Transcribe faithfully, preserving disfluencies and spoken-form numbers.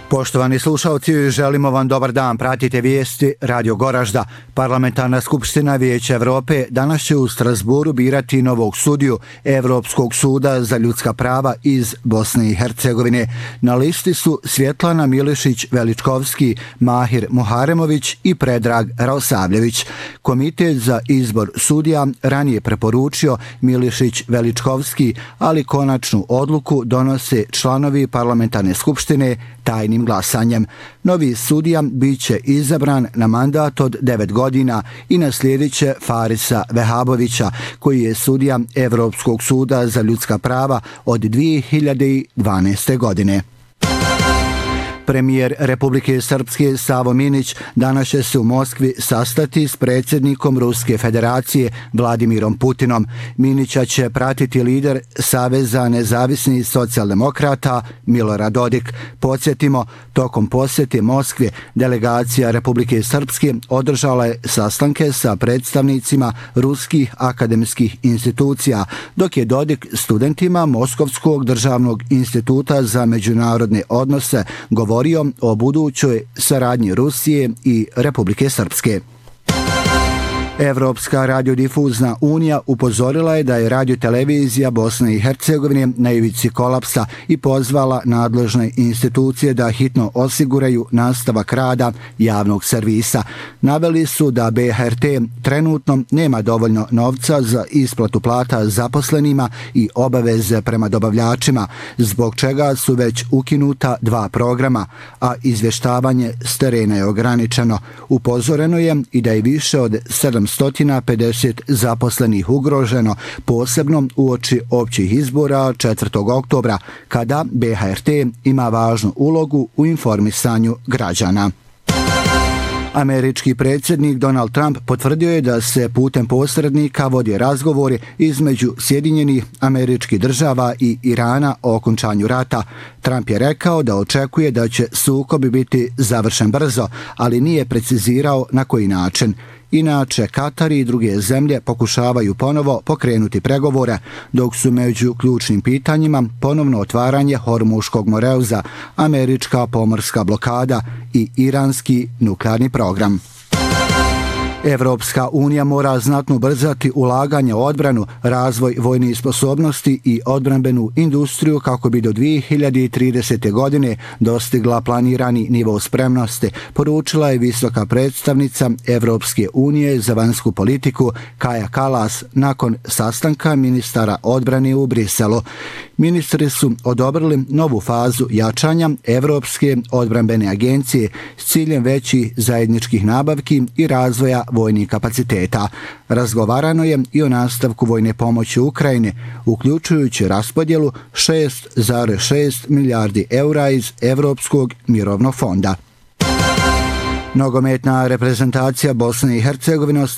Poštovani slušalci, želimo vam dobar dan. Pratite vijesti Radio Goražda. Parlamentarna skupština Vijeća Evrope danas će u Strasburu birati novog sudiju Evropskog suda za ljudska prava iz Bosne i Hercegovine. Na listi su Svjetlana Milišić-Veličkovski, Mahir Muharemović i Predrag Raosavljević. Komitet za izbor sudija ranije preporučio Milišić-Veličkovski, ali konačnu odluku donose članovi parlamentarne skupštine tajnim glasanjem. Novi sudija bit će izabran na mandat od devet godina i naslijedit će Farisa Vehabovića, koji je sudija Evropskog suda za ljudska prava od dvije hiljade dvanaeste. godine. Premijer Republike Srpske Savo Minić danas će se u Moskvi sastati s predsjednikom Ruske federacije Vladimirom Putinom. Minića će pratiti lider Saveza nezavisnih socijaldemokrata Milorad Dodik. Podsjetimo, tokom posjete Moskve delegacija Republike Srpske održala je sastanke sa predstavnicima ruskih akademskih institucija, dok je Dodik studentima Moskovskog državnog instituta za međunarodne odnose govorio o budućoj saradnji Rusije i Republike Srpske. Evropska radiodifuzna unija upozorila je da je radiotelevizija Bosne i Hercegovine na ivici kolapsa i pozvala nadležne institucije da hitno osiguraju nastavak rada javnog servisa. Naveli su da B R T trenutno nema dovoljno novca za isplatu plata zaposlenima i obaveze prema dobavljačima, zbog čega su već ukinuta dva programa, a izvještavanje s terena je ograničeno. Upozoreno je i da je više od sedamsto pedeset zaposlenih ugroženo, posebno uoči općih izbora četvrtog oktobra, kada B R T ima važnu ulogu u informisanju građana. Američki predsjednik Donald Trump potvrdio je da se putem posrednika vodi razgovori između Sjedinjenih Američkih Država i Irana o okončanju rata. Trump je rekao da očekuje da će sukob biti završen brzo, ali nije precizirao na koji način. Inače, Katar i druge zemlje pokušavaju ponovo pokrenuti pregovore, dok su među ključnim pitanjima ponovno otvaranje Hormuškog moreuza, američka pomorska blokada i iranski nuklearni program. Evropska unija mora znatno ubrzati ulaganje u odbranu, razvoj vojnih sposobnosti i odbrambenu industriju kako bi do dvije hiljade tridesete. godine dostigla planirani nivo spremnosti, poručila je visoka predstavnica Evropske unije za vanjsku politiku Kaja Kallas nakon sastanka ministara odbrane u Briselu. Ministri su odobrili novu fazu jačanja Evropske odbrambene agencije s ciljem većih zajedničkih nabavki i razvoja vojnih kapaciteta. Razgovarano je i o nastavku vojne pomoći Ukrajine, uključujući raspodjelu šest zarez šest milijardi eura iz Evropskog mirovnog fonda. Nogometna reprezentacija Bosne i Hercegovine